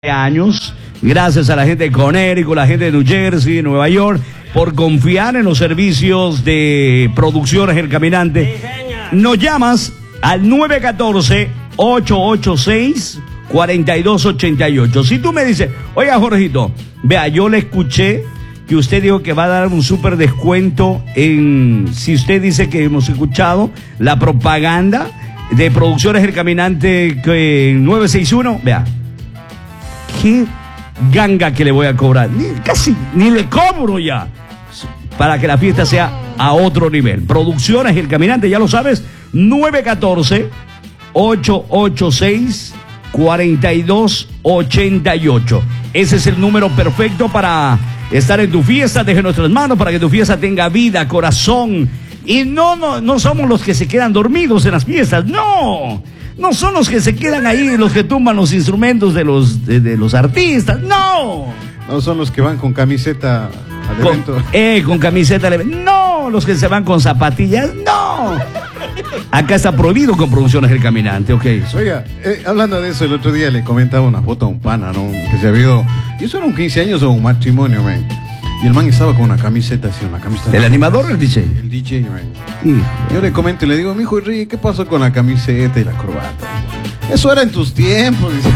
años, gracias a la gente de Connecticut, la gente de New Jersey, Nueva York, por confiar en los servicios de Producciones El Caminante. Nos llamas al 914-886-4288. Si tú me dices, oiga Jorgito, vea, yo le escuché que usted dijo que va a dar un súper descuento si usted dice que hemos escuchado la propaganda de Producciones El Caminante 961, vea. ¿Qué ganga que le voy a cobrar? Ni le cobro ya. Para que la fiesta sea a otro nivel. Producciones El Caminante, ya lo sabes, 914-886-4288. Ese es el número perfecto para estar en tu fiesta. Deje nuestras manos para que tu fiesta tenga vida, corazón. Y no somos los que se quedan dormidos en las fiestas, no. No son los que se quedan ahí, los que tumban los instrumentos de los artistas, no. No son los que van con camiseta al evento. Con camiseta al evento. No, los que se van con zapatillas, no. Acá está prohibido con Producciones El Caminante, ok. Oiga, hablando de eso, el otro día le comentaba una foto a un pana, ¿no? Que se había ido, y eso era un 15 años o un matrimonio, man. Y el man estaba con una camiseta así, una camiseta. ¿El animador o el DJ? El DJ, man. Yo le comento y le digo, mijo, Enrique, ¿qué pasó con la camiseta y la corbata? Eso era en tus tiempos, dice.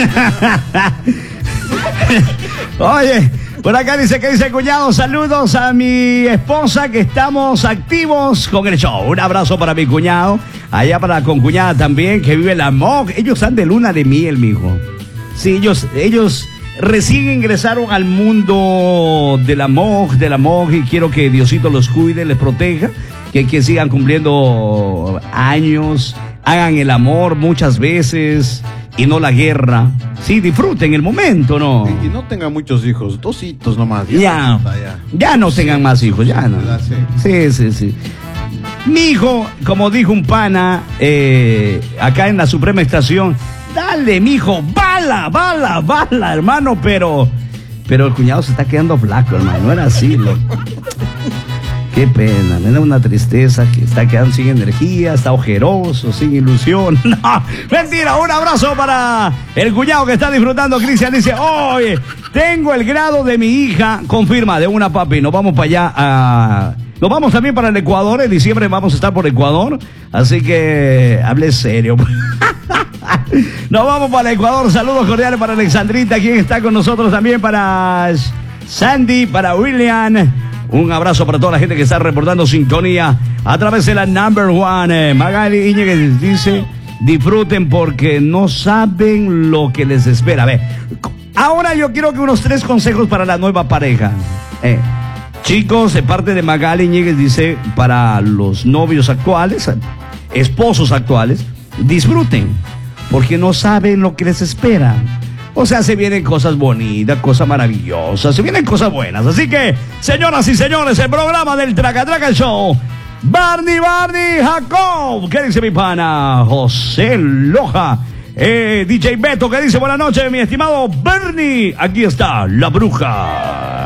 Oye, por acá dice que dice cuñado, saludos a mi esposa que estamos activos con el show. Un abrazo para mi cuñado, allá para la concuñada también, que vive en la MOG. Ellos están de luna de miel, mijo. Sí, ellos recién ingresaron al mundo de la MOG, y quiero que Diosito los cuide, les proteja, que sigan cumpliendo años, hagan el amor muchas veces y no la guerra. Sí, disfruten el momento, ¿no? Y no tengan muchos hijos, 2 hitos nomás. Ya no tengan más hijos, ya no. Sí. Mi hijo, como dijo un pana acá en la Suprema Estación, dale, mijo, bala, hermano, pero el cuñado se está quedando flaco, hermano, no era así, loco. Qué pena, me da una tristeza que está quedando sin energía, está ojeroso, sin ilusión. No, mentira, un abrazo para el cuñado que está disfrutando. Cristian dice, oye, tengo el grado de mi hija, confirma, de una papi, nos vamos para allá nos vamos también para el Ecuador, en diciembre vamos a estar por Ecuador, así que hable serio. Nos vamos para el Ecuador, saludos cordiales para Alexandrita, quien está con nosotros también, para Sandy, para William. Un abrazo para toda la gente que está reportando sintonía a través de la number one. Magali Íñiguez dice, disfruten porque no saben lo que les espera. A ver, ahora yo quiero que unos 3 consejos para la nueva pareja. Chicos, de parte de Magali Íñiguez dice, para los novios actuales, esposos actuales, disfruten porque no saben lo que les espera. O sea, se vienen cosas bonitas, cosas maravillosas, se vienen cosas buenas. Así que, señoras y señores, el programa del Traca Traca Show. Barney Jacob, ¿qué dice mi pana? José Loja. DJ Beto, ¿qué dice? Buenas noches, mi estimado Bernie. Aquí está la bruja.